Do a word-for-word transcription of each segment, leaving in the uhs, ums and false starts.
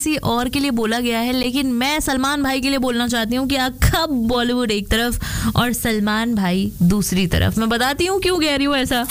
किसी और के लिए बोला गया है, लेकिन मैं सलमान भाई के लिए बोलना चाहती हूँ कि आखा बॉलीवुड एक तरफ और सलमान भाई दूसरी तरफ। मैं बताती हूँ क्यों कह रही हूँ ऐसा।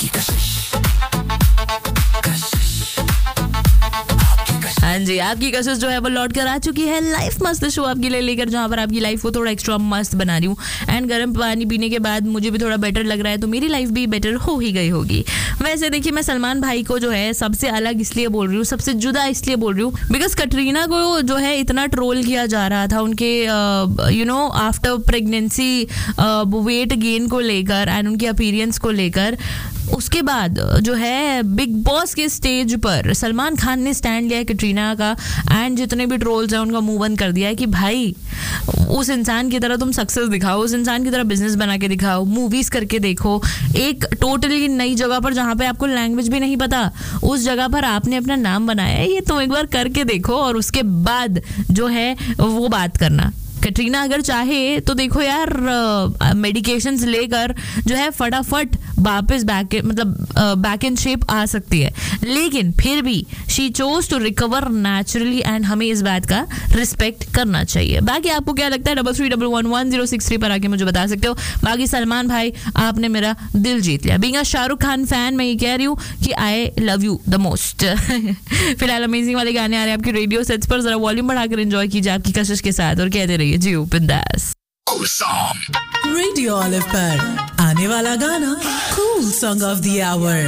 हाँ जी, आपकी कशिश जो है वो लौट कर आ चुकी है। लाइफ मस्त शो आपके लिए लेकर, जहाँ पर आपकी लाइफ को थोड़ा एक्स्ट्रा मस्त बना रही हूँ। एंड गर्म पानी पीने के बाद मुझे भी थोड़ा बेटर लग रहा है, तो मेरी लाइफ भी बेटर हो ही गई होगी। वैसे देखिए, मैं सलमान भाई को जो है सबसे अलग इसलिए बोल रही हूँ, सबसे जुदा इसलिए बोल रही हूँ, बिकॉज कटरीना को जो है इतना ट्रोल किया जा रहा था उनके you know after pregnancy weight gain को लेकर एंड उनके अपीयरेंस को लेकर। उसके बाद जो है बिग बॉस के स्टेज पर सलमान खान ने स्टैंड लिया है कटरीना का, एंड जितने भी ट्रोल्स हैं उनका मुंह बंद कर दिया है कि भाई उस इंसान की तरह तुम सक्सेस दिखाओ, उस इंसान की तरह बिजनेस बना के दिखाओ, मूवीज करके देखो, एक टोटली नई जगह पर जहाँ पे आपको लैंग्वेज भी नहीं पता, उस जगह पर आपने अपना नाम बनाया है, ये तुम एक बार करके देखो और उसके बाद जो है वो बात करना। कटरीना अगर चाहे तो देखो यार, मेडिकेशंस लेकर जो है फटाफट वापस बैक मतलब बैक इन शेप आ सकती है, लेकिन फिर भी she chose to recover naturally and हमें इस बात का रिस्पेक्ट करना चाहिए। बाकी आपको क्या लगता है? Double three double one one zero six three पर आके मुझे बता सकते हो। बाकी सलमान भाई, आपने मेरा दिल जीत लिया। Being a Shahrukh Khan fan मैं ये कह रही हूँ कि I love you the most. फिलहाल अमेजिंग वाले गाने आ रहे हैं आपकी रेडियो सेट्स पर, जरा वॉल्यूम बढ़ाकर एंजॉय कीजिए आपकी कशिश के साथ और कहते रहिए जी बिंदास। रेडियो ऑलिव पर आने वाला गाना cool song of the our.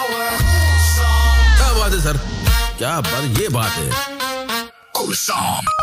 क्या बात है सर, क्या बात, ये बात है।